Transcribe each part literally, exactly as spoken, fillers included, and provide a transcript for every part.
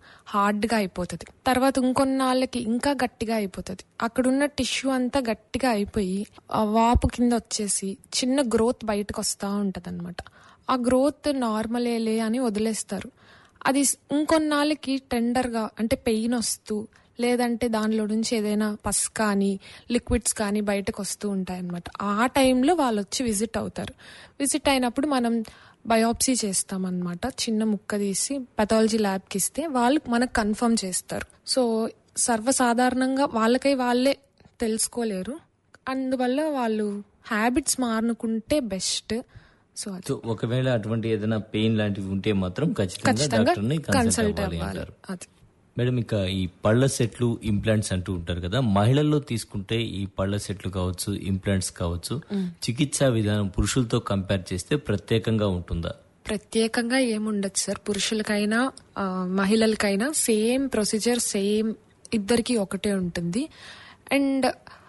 హార్డ్గా అయిపోతుంది. తర్వాత ఇంకొన్నాళ్ళకి ఇంకా గట్టిగా అయిపోతుంది. అక్కడున్న టిష్యూ అంతా గట్టిగా అయిపోయి వాపు కింద వచ్చేసి చిన్న గ్రోత్ బయటకు వస్తూ ఉంటుంది అనమాట. ఆ గ్రోత్ నార్మలేలే అని వదిలేస్తారు. అది ఇంకొన్నాళ్ళకి టెండర్గా అంటే పెయిన్ వస్తూ లేదంటే దానిలో నుంచి ఏదైనా పస్ కానీ లిక్విడ్స్ కానీ బయటకు వస్తూ ఉంటాయన్నమాట. ఆ టైంలో వాళ్ళు వచ్చి విజిట్ అవుతారు. విజిట్ అయినప్పుడు మనం బయోప్సీ చేస్తామన్నమాట. చిన్న ముక్క తీసి పెథాలజీ ల్యాబ్కి ఇస్తే వాళ్ళు మనకు కన్ఫర్మ్ చేస్తారు. సో సర్వసాధారణంగా వాళ్ళకై వాళ్ళే తెలుసుకోలేరు. అందువల్ల వాళ్ళు హ్యాబిట్స్ మానుకుంటే బెస్ట్. సో ఒకవేళ అటువంటి ఏదైనా పెయిన్ లాంటివి ఉంటే మాత్రం ఖచ్చితంగా కన్సల్ట్ అవ్వాలి. మేడం, ఇక ఈ పళ్ళ సెట్లు ఇంప్లాంట్స్ అంటూ ఉంటారు కదా, మహిళల్లో తీసుకుంటే ఈ పళ్ళ సెట్లు కావచ్చు, ఇంప్లాంట్స్ కావచ్చు, చికిత్సా విధానం పురుషులతో కంపేర్ చేస్తే ప్రత్యేకంగా ఉంటుందా? ప్రత్యేకంగా ఏముండదు సార్. పురుషులకైనా మహిళలకైనా సేమ్ ప్రొసీజర్, సేమ్ ఇద్దరికి ఒకటే ఉంటుంది. అండ్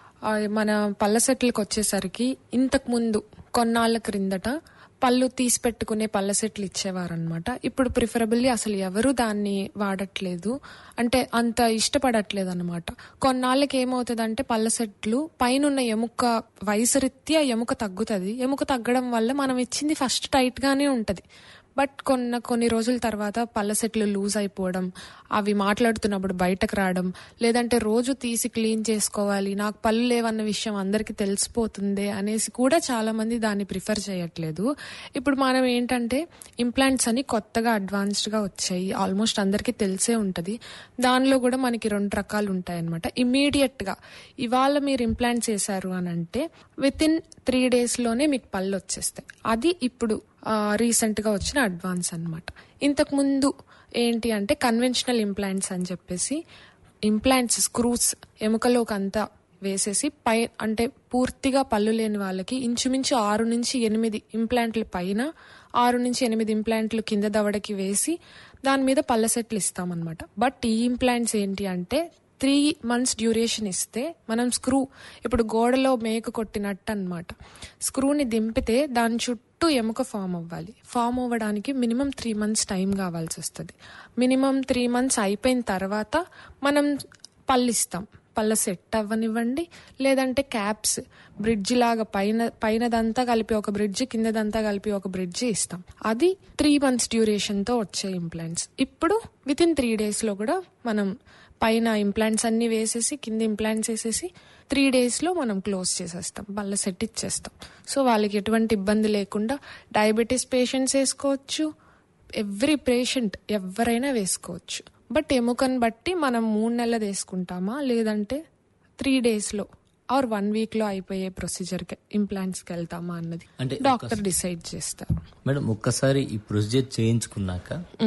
మన పళ్ళ సెట్లకు వచ్చేసరికి ఇంతకు ముందు కొన్నాళ్ళ క్రిందట పళ్ళు తీసి పెట్టుకునే పళ్ళ సెట్లు ఇచ్చేవారనమాట. ఇప్పుడు ప్రిఫరబుల్లీ అసలు ఎవరు దాన్ని వాడట్లేదు, అంటే అంత ఇష్టపడట్లేదు అనమాట. కొన్నాళ్ళకి ఏమవుతుందంటే పళ్ళ సెట్లు పైన ఎముక వయసు రీత్యా ఎముక తగ్గుతుంది. ఎముక తగ్గడం వల్ల మనం ఇచ్చింది ఫస్ట్ టైట్ గానే ఉంటది. బట్ కొన్న కొన్ని రోజుల తర్వాత పళ్ళ సెట్లు లూజ్ అయిపోవడం, అవి మాట్లాడుతున్నప్పుడు బయటకు రావడం, లేదంటే రోజు తీసి క్లీన్ చేసుకోవాలి, నాకు పళ్ళు లేవన్న విషయం అందరికీ తెలిసిపోతుంది అనేసి కూడా చాలా మంది దాన్ని ప్రిఫర్ చేయట్లేదు. ఇప్పుడు మనం ఏంటంటే ఇంప్లాంట్స్ అని కొత్తగా అడ్వాన్స్డ్ గా వచ్చాయి, ఆల్మోస్ట్ అందరికీ తెలిసే ఉంటది. దానిలో కూడా మనకి రెండు రకాలు ఉంటాయన్నమాట. ఇమ్మీడియట్ గా ఇవాళ మీరు ఇంప్లాంట్స్ వేశారు అని అంటే విత్ ఇన్ త్రీ డేస్ లోనే మీకు పళ్ళు వచ్చేస్తాయి. అది ఇప్పుడు రీసెంట్ గా వచ్చిన అడ్వాన్స్ అన్నమాట. ఇంతకు ముందు ఏంటి అంటే కన్వెన్షనల్ ఇంప్లాంట్స్ అని చెప్పేసి ఇంప్లాంట్స్ స్క్రూస్ ఎముకలోకి అంతా వేసేసి పై అంటే పూర్తిగా పళ్ళు లేని వాళ్ళకి ఇంచుమించు ఆరు నుంచి ఎనిమిది ఇంప్లాంట్ల పైన ఆరు నుంచి ఎనిమిది ఇంప్లాంట్లు కింద దవడకి వేసి దాని మీద పళ్ళ సెట్లు ఇస్తామన్నమాట. బట్ ఈ ఇంప్లాంట్స్ ఏంటి అంటే త్రీ మంత్స్ డ్యూరేషన్ ఇస్తే మనం స్క్రూ ఇప్పుడు గోడలో మేకు కొట్టినట్టు అనమాట. స్క్రూని దింపితే దాని చుట్టూ ఎముక ఫామ్ అవ్వాలి. ఫామ్ అవ్వడానికి మినిమం త్రీ మంత్స్ టైం కావాల్సి వస్తుంది. మినిమం త్రీ మంత్స్ అయిపోయిన తర్వాత మనం పళ్ళు ఇస్తాం. పళ్ళ సెట్ అవ్వనివ్వండి, లేదంటే క్యాప్స్ బ్రిడ్జ్ లాగా పైన పైనదంతా కలిపి ఒక బ్రిడ్జ్, కిందదంతా కలిపి ఒక బ్రిడ్జ్ ఇస్తాం. అది త్రీ మంత్స్ డ్యూరేషన్ తో వచ్చే ఇంప్లాంట్స్. ఇప్పుడు విత్ ఇన్ త్రీ డేస్ లో కూడా మనం పైన ఇంప్లాంట్స్ అన్ని వేసేసి కింద ఇంప్లాంట్స్ వేసేసి త్రీ డేస్ లో మనం క్లోజ్ చేసేస్తాం, పళ్ళ సెట్ ఇచ్చేస్తాం. సో వాళ్ళకి ఎటువంటి ఇబ్బంది లేకుండా డయాబెటీస్ పేషెంట్స్ వేసుకోవచ్చు, ఎవ్రీ పేషెంట్ ఎవరైనా వేసుకోవచ్చు. బట్ ఎముకను బట్టి మనం మూడు నెలలు వేసుకుంటామా లేదంటే త్రీ డేస్ లో ఆర్ వన్ వీక్ లో అయిపోయే ప్రొసీజర్ ఇంప్లాంట్స్ కి వెళ్తామా అన్నది డాక్టర్ డిసైడ్ చేస్తారు. మేడం, ఒక్కసారి ఈ ప్రొసీజర్ చేయించుకున్నాక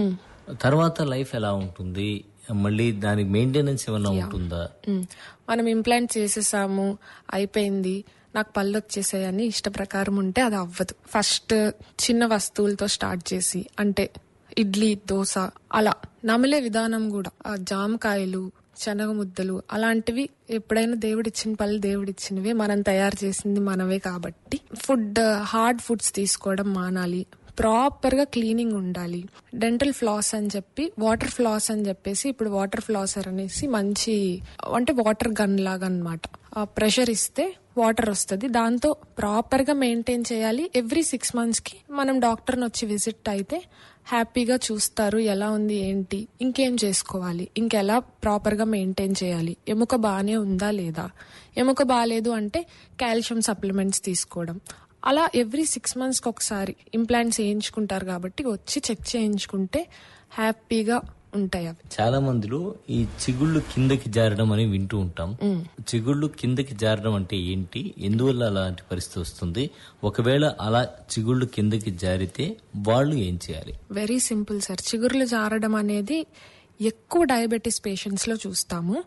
తర్వాత లైఫ్ ఎలా ఉంటుంది? మళ్ళీ దానికి మెయింటెనెన్స్ ఏమన్నా ఉంటుందా? మనం ఇంప్లాంట్ చేసేసాము, అయిపోయింది, నాకు పళ్ళు వచ్చేసాయని ఇష్ట ప్రకారం ఉంటే అది అవ్వదు. ఫస్ట్ చిన్న వస్తువులతో స్టార్ట్ చేసి, అంటే ఇడ్లీ, దోశ, అలా నమిలే విధానం కూడా జామకాయలు, శనగ ముద్దలు అలాంటివి ఎప్పుడైనా దేవుడిచ్చిన పళ్ళు దేవుడిచ్చినవే, మనం తయారు చేసింది మనవే కాబట్టి ఫుడ్ హార్డ్ ఫుడ్స్ తీసుకోవడం మానాలి. ప్రాపర్ గా క్లీనింగ్ ఉండాలి. డెంటల్ ఫ్లాస్ అని చెప్పి వాటర్ ఫ్లాస్ అని చెప్పేసి ఇప్పుడు వాటర్ ఫ్లాసర్ అనేసి మంచి అంటే వాటర్ గన్ లాగా అన్నమాట. ప్రెషర్ ఇస్తే వాటర్ వస్తుంది. దాంతో ప్రాపర్ గా మెయింటైన్ చేయాలి. ఎవ్రీ సిక్స్ మంత్స్ కి మనం డాక్టర్ని వచ్చి విజిట్ అయితే హ్యాపీగా చూస్తారు ఎలా ఉంది ఏంటి, ఇంకేం చేసుకోవాలి, ఇంకెలా ప్రాపర్ గా మెయింటైన్ చేయాలి, ఎముక బాగానే ఉందా లేదా, ఎముక బాగాలేదు అంటే కాల్షియం సప్లిమెంట్స్ తీసుకోవడం, అలా ఎవ్రీ సిక్స్ మంత్స్ కి ఒకసారి ఇంప్లాంట్స్ వేయించుకుంటారు కాబట్టి వచ్చి చెక్ చేయించుకుంటే హ్యాపీగా ఉంటాయి. అవి చాలా మందిలో ఈ చిగుళ్ళు కిందకి జారడం అని వింటూ ఉంటాం. చిగుళ్ళు కిందకి జారడం అంటే ఏంటి, ఎందువల్ల అలాంటి పరిస్థితి వస్తుంది, ఒకవేళ అలా చిగుళ్ళు కిందకి జారితే వాళ్ళు ఏం చేయాలి? Very simple sir. చిగుళ్ళు జారడం అనేది ఎక్కువ డయాబెటీస్ పేషెంట్స్ లో చూస్తాము.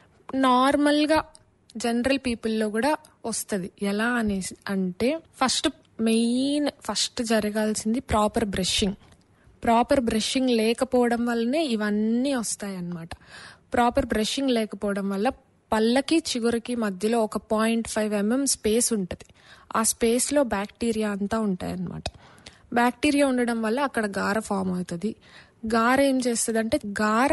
నార్మల్ గా జనరల్ పీపుల్లో కూడా వస్తుంది. ఎలా అనేసి అంటే ఫస్ట్ మెయిన్ ఫస్ట్ జరగాల్సింది ప్రాపర్ బ్రషింగ్. ప్రాపర్ బ్రషింగ్ లేకపోవడం వల్లనే ఇవన్నీ వస్తాయి అన్నమాట. ప్రాపర్ బ్రషింగ్ లేకపోవడం వల్ల పళ్ళకి చిగురికి మధ్యలో ఒక పాయింట్ ఫైవ్ ఎంఎం స్పేస్ ఉంటుంది. ఆ స్పేస్ లో బ్యాక్టీరియా అంతా ఉంటాయి అన్నమాట. బ్యాక్టీరియా ఉండడం వల్ల అక్కడ గార ఫామ్ అవుతుంది. గార ఏం చేస్తుంది అంటే గార